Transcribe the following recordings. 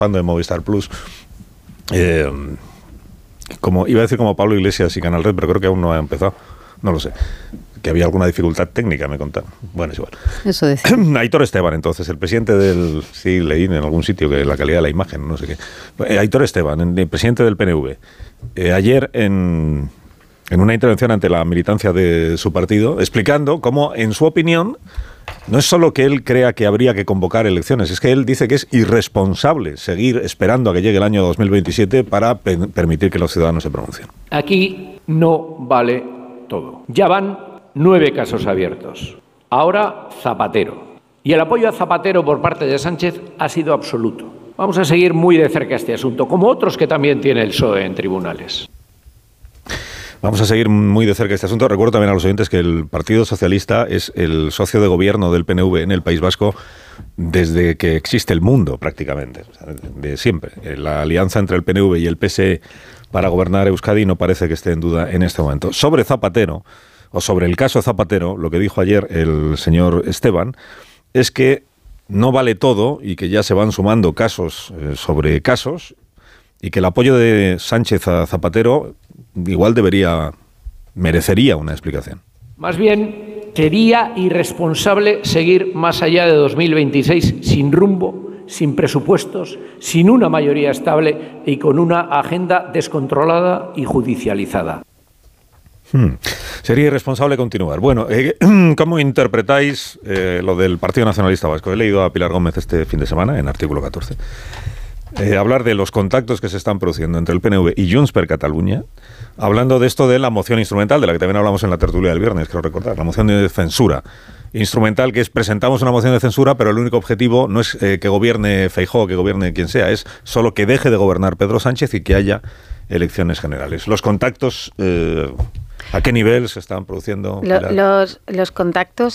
de Movistar Plus. Como iba a decir como Pablo Iglesias y Canal Red, pero creo que aún no ha empezado. No lo sé. Que había alguna dificultad técnica, me contaron. Bueno, es igual. Eso decía. Aitor Esteban, entonces, el presidente del... Sí, leí en algún sitio que la calidad de la imagen, no sé qué. Aitor Esteban, el presidente del PNV, ayer en una intervención ante la militancia de su partido, explicando cómo, en su opinión, no es solo que él crea que habría que convocar elecciones, es que él dice que es irresponsable seguir esperando a que llegue el año 2027 para permitir que los ciudadanos se pronuncien. Aquí no vale todo. Ya van 9 casos abiertos. Ahora Zapatero. Y el apoyo a Zapatero por parte de Sánchez ha sido absoluto. Vamos a seguir muy de cerca este asunto, como otros que también tiene el PSOE en tribunales. Vamos a seguir muy de cerca este asunto. Recuerdo también a los oyentes que el Partido Socialista es el socio de gobierno del PNV en el País Vasco desde que existe el mundo, prácticamente, o sea, de siempre. La alianza entre el PNV y el PSE para gobernar Euskadi no parece que esté en duda en este momento. Sobre Zapatero, o sobre el caso Zapatero, lo que dijo ayer el señor Esteban es que no vale todo y que ya se van sumando casos sobre casos y que el apoyo de Sánchez a Zapatero igual merecería una explicación. Más bien, sería irresponsable seguir más allá de 2026 sin rumbo, sin presupuestos, sin una mayoría estable y con una agenda descontrolada y judicializada. Sería irresponsable continuar. Bueno, ¿cómo interpretáis lo del Partido Nacionalista Vasco? He leído a Pilar Gómez este fin de semana, en artículo 14, hablar de los contactos que se están produciendo entre el PNV y Junts per Catalunya, hablando de esto de la moción instrumental, de la que también hablamos en la tertulia del viernes, creo recordar, la moción de censura instrumental, que es presentamos una moción de censura, pero el único objetivo no es que gobierne Feijóo, que gobierne quien sea, es solo que deje de gobernar Pedro Sánchez y que haya elecciones generales. Los contactos... ¿A qué nivel se están produciendo? Los contactos,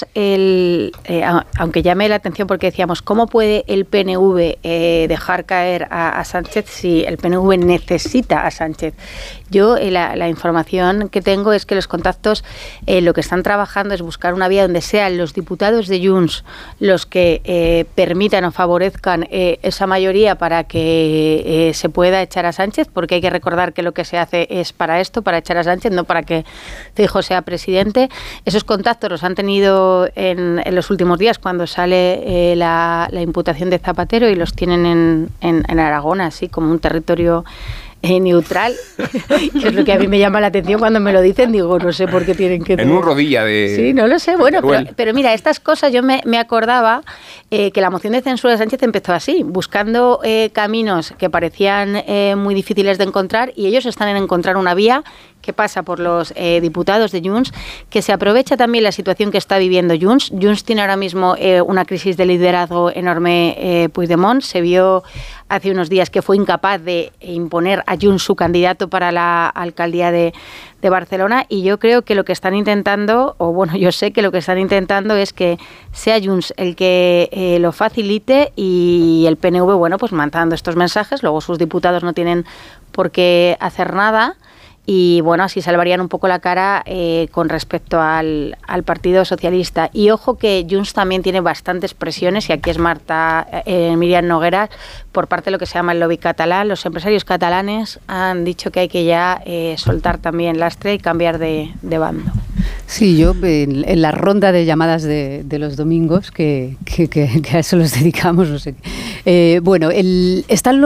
aunque llame la atención porque decíamos, ¿cómo puede el PNV dejar caer a Sánchez si el PNV necesita a Sánchez? Yo, la información que tengo es que los contactos lo que están trabajando es buscar una vía donde sean los diputados de Junts los que permitan o favorezcan esa mayoría para que se pueda echar a Sánchez, porque hay que recordar que lo que se hace es para esto, para echar a Sánchez, no para que Feijóo sea presidente. Esos contactos los han tenido en los últimos días cuando sale la imputación de Zapatero y los tienen en Aragón, así como un territorio neutral, que es lo que a mí me llama la atención cuando me lo dicen. Digo, no sé por qué tienen que... En un rodilla de... Sí, no lo sé. Bueno, pero mira, estas cosas yo me acordaba que la moción de censura de Sánchez empezó así, buscando caminos que parecían muy difíciles de encontrar, y ellos están en encontrar una vía que pasa por los diputados de Junts, que se aprovecha también la situación que está viviendo Junts. Junts tiene ahora mismo una crisis de liderazgo enorme. Puigdemont se vio hace unos días que fue incapaz de imponer a Junts su candidato para la alcaldía de Barcelona, y yo creo que lo que están intentando, o bueno, yo sé que lo que están intentando es que sea Junts el que lo facilite, y el PNV, bueno, pues mandando estos mensajes, luego sus diputados no tienen por qué hacer nada. Y bueno, así salvarían un poco la cara con respecto al Partido Socialista. Y ojo que Junts también tiene bastantes presiones, y aquí es Miriam Nogueras, por parte de lo que se llama el lobby catalán. Los empresarios catalanes han dicho que hay que ya soltar también lastre y cambiar de bando. Sí, yo en la ronda de llamadas de los domingos, que a eso los dedicamos, no sé. Bueno, están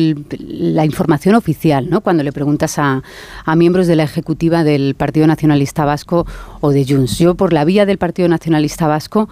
la información oficial, ¿no? Cuando le preguntas a miembros de la ejecutiva del Partido Nacionalista Vasco o de Junts. Yo, por la vía del Partido Nacionalista Vasco,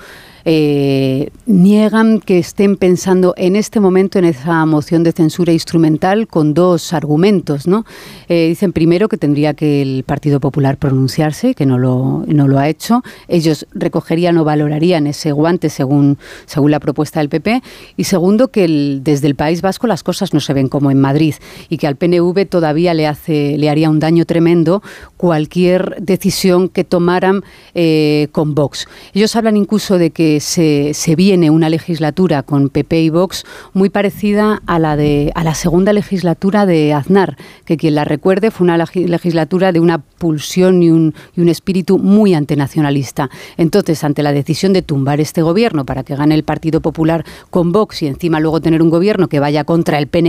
niegan que estén pensando en este momento en esa moción de censura instrumental con dos argumentos, ¿no? Dicen primero que tendría que el Partido Popular pronunciarse, que no lo ha hecho. Ellos recogerían o valorarían ese guante según la propuesta del PP. Y segundo, que desde el País Vasco las cosas no se ven como en Madrid, y que al PNV todavía le haría un daño tremendo cualquier decisión que tomaran con Vox. Ellos hablan incluso de que se viene una legislatura con PP y Vox muy parecida a la segunda legislatura de Aznar, que quien la recuerde fue una legislatura de una pulsión y un espíritu muy antinacionalista. Entonces, ante la decisión de tumbar este gobierno para que gane el Partido Popular con Vox y encima luego tener un gobierno que vaya contra el PNV,